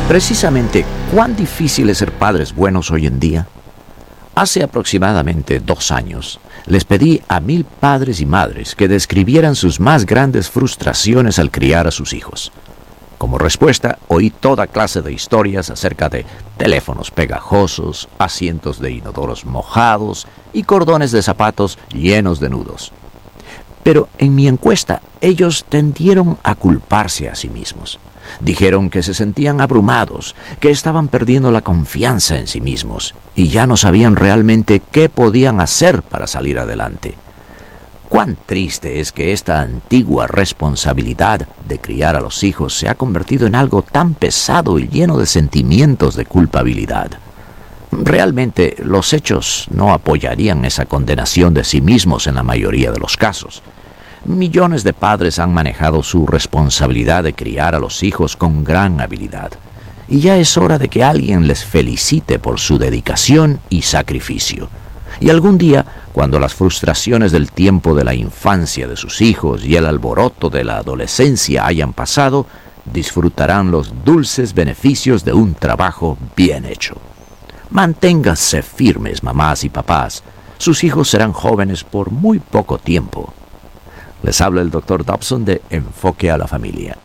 Precisamente, ¿cuán difícil es ser padres buenos hoy en día? Hace aproximadamente 2 años, les pedí a 1000 padres y madres que describieran sus más grandes frustraciones al criar a sus hijos. Como respuesta, oí toda clase de historias acerca de teléfonos pegajosos, asientos de inodoros mojados y cordones de zapatos llenos de nudos. Pero en mi encuesta, ellos tendieron a culparse a sí mismos. Dijeron que se sentían abrumados, que estaban perdiendo la confianza en sí mismos y ya no sabían realmente qué podían hacer para salir adelante. Cuán triste es que esta antigua responsabilidad de criar a los hijos se ha convertido en algo tan pesado y lleno de sentimientos de culpabilidad. Realmente, los hechos no apoyarían esa condenación de sí mismos en la mayoría de los casos. Millones de padres han manejado su responsabilidad de criar a los hijos con gran habilidad. Y ya es hora de que alguien les felicite por su dedicación y sacrificio. Y algún día, cuando las frustraciones del tiempo de la infancia de sus hijos y el alboroto de la adolescencia hayan pasado, disfrutarán los dulces beneficios de un trabajo bien hecho. Manténganse firmes, mamás y papás. Sus hijos serán jóvenes por muy poco tiempo. Les habla el Dr. Dobson de Enfoque a la Familia.